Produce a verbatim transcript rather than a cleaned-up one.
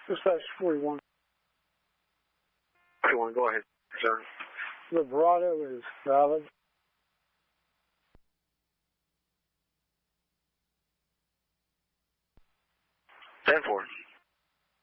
Dispatch forty-one. forty-one, go ahead, sir. Vibrato is valid. ten four.